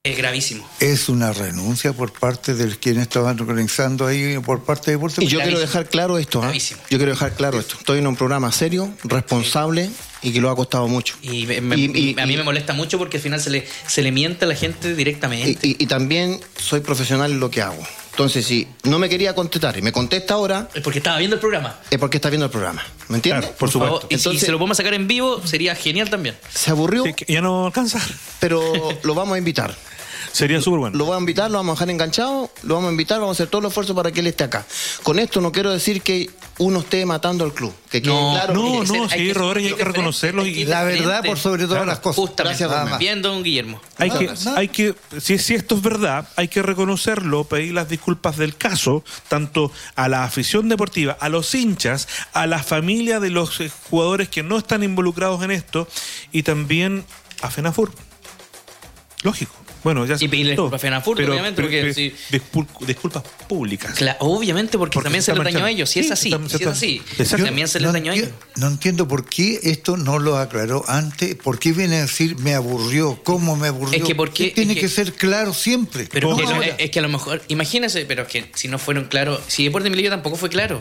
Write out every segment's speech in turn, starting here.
Es gravísimo. Es una renuncia por parte de quienes estaban organizando ahí, por parte de Deportes. Y yo quiero dejar claro esto, Yo quiero dejar claro esto. Estoy en un programa serio, responsable y que lo ha costado mucho. Y a mí me molesta mucho porque al final se le miente a la gente directamente. Y también soy profesional en lo que hago. Entonces, si no me quería contestar y me contesta ahora... Es porque estaba viendo el programa. Es porque está viendo el programa. ¿Me entiendes? Claro, por supuesto. Y si se lo podemos sacar en vivo, sería genial también. Se aburrió. Sí, ya no alcanza. Pero lo vamos a invitar. Sería súper bueno. Lo vamos a invitar, lo vamos a dejar enganchado, lo vamos a invitar, vamos a hacer todo el esfuerzo para que él esté acá. Con esto no quiero decir que uno esté matando al club. Que quede claro. Sí, Rodríguez, hay que reconocerlo. Y la verdad por sobre todas las cosas. Justamente, Gracias, bien, don Guillermo. Hay que, si esto es verdad, hay que reconocerlo, pedir las disculpas del caso, tanto a la afición deportiva, a los hinchas, a la familia de los jugadores que no están involucrados en esto, y también a FENAFUR. Lógico. Bueno, ya y pedirle disculpas a FENAFUR, obviamente, porque sí. Disculpas públicas. Obviamente, porque también se les dañó a ellos. Si es así, también se les dañó a ellos. No entiendo por qué esto no lo aclaró antes. ¿Por qué viene a decir me aburrió? ¿Cómo me aburrió? Tiene que ser claro siempre. Pero es que a lo mejor, imagínese, pero es que si no fueron claros, si Deportes Melipilla tampoco fue claro.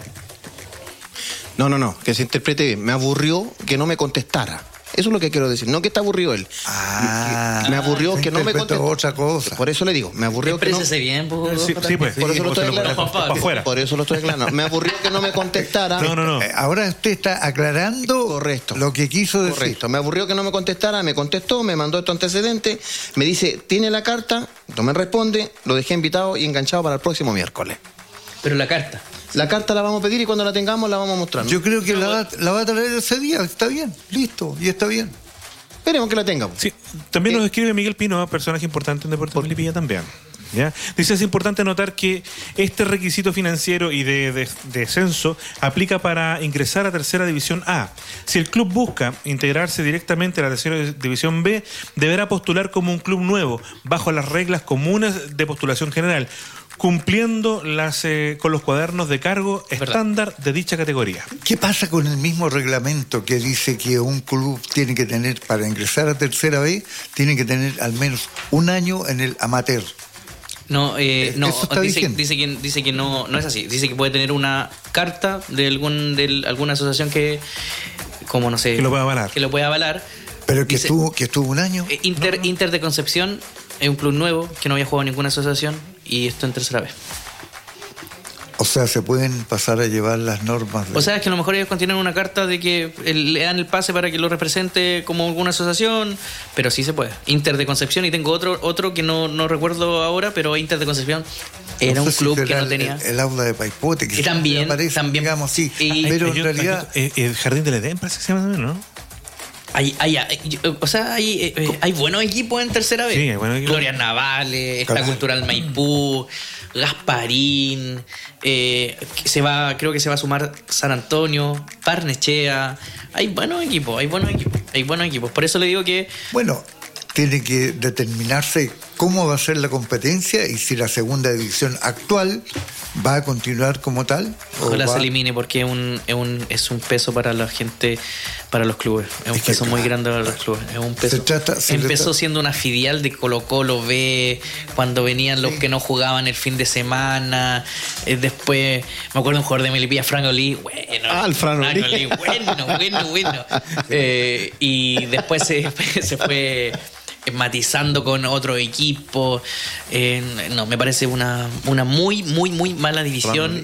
No, que se interprete bien. Me aburrió que no me contestara. Eso es lo que quiero decir. No que está aburrido él. Me aburrió que no me contestó. Otra cosa. Por eso le digo, me aburrió que no... Exprésese bien, pues. Por eso lo estoy aclarando. Por eso lo estoy aclarando. Me aburrió que no me contestara. No. Ahora usted está aclarando lo que quiso decir. Correcto. Me aburrió que no me contestara, me contestó, me mandó estos antecedentes, me dice, ¿tiene la carta? No me responde, lo dejé invitado y enganchado para el próximo miércoles. Pero la carta... La carta la vamos a pedir y cuando la tengamos la vamos a mostrar, ¿no? Yo creo que la va a traer ese día. Está bien, listo, y está bien. Esperemos que la tengamos. Sí, también nos escribe Miguel Pino, personaje importante en Deportes Melipilla también. ¿Ya? Dice, es importante notar que este requisito financiero y de descenso aplica para ingresar a Tercera División A. Si el club busca integrarse directamente a la Tercera División B, deberá postular como un club nuevo, bajo las reglas comunes de postulación general, cumpliendo con los cuadernos de cargo estándar de dicha categoría. ¿Qué pasa con el mismo reglamento que dice que un club tiene que tener, para ingresar a Tercera B, tiene que tener al menos un año en el amateur? No, dice que no es así. Dice que puede tener una carta de alguna asociación que, como no sé, que lo pueda avalar. Pero que estuvo un año. Inter de Concepción es un club nuevo que no había jugado en ninguna asociación y esto en Tercera vez. O sea, se pueden pasar a llevar las normas. O sea, es que a lo mejor ellos contienen una carta de que le dan el pase para que lo represente como alguna asociación, pero sí se puede. Inter de Concepción, y tengo otro que no recuerdo ahora, pero Inter de Concepción era un club que no tenía. El aula de Paipote, que también, digamos, sí. Pero en realidad. El Jardín del Edén parece que se llama, ¿no? Hay buenos equipos en Tercera vez. Sí, hay buenos equipos. Gloria Navales, está Cultural Maipú, Gasparín, creo que se va a sumar San Antonio, Barnechea. Hay buenos equipos. Por eso le digo que... Bueno, tiene que determinarse cómo va a ser la competencia y si la segunda división actual va a continuar como tal. Ojalá se elimine, porque es un peso para la gente, para los clubes. Es un peso muy grande para los clubes. Es un peso. Empezó siendo una filial de Colo-Colo B, cuando venían los que no jugaban el fin de semana. Después, me acuerdo de un jugador de Melipilla, Franco Lee. Bueno, el Franco Lee. Bueno. Y después se fue matizando con otro equipo. Me parece una muy, muy, muy mala división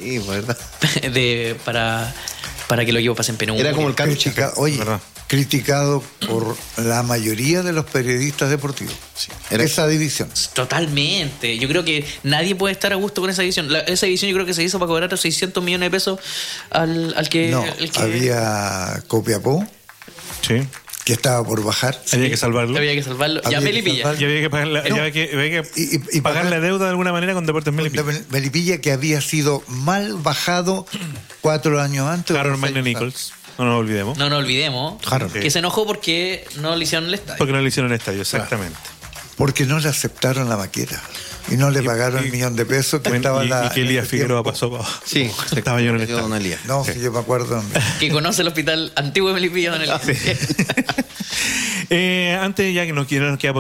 para que los equipos pasen penumbra. Era como el criticado por la mayoría de los periodistas deportivos. Sí. Esa división. Totalmente. Yo creo que nadie puede estar a gusto con esa división. Esa división yo creo que se hizo para cobrar 600 millones de pesos al que... No, había Copiapó. Sí. Que estaba por bajar. Había que salvarlo. Ya Melipilla. Y había que pagar la deuda de alguna manera con Deportes Melipilla. Melipilla, que había sido mal bajado 4 años antes. Harold Magne Nichols. No nos olvidemos. No nos olvidemos. Harold. Que se enojó porque no le hicieron el estadio. Porque no le hicieron el estadio, exactamente. Porque no le aceptaron la maqueta. Y no le pagaron el $1.000.000 que estaba y que Elías Figueroa pasó. Sí, estaba yo en el estadio. No, sí, yo me acuerdo. Que conoce el hospital antiguo de Melipilla, don Elías. Antes, ya que nos queda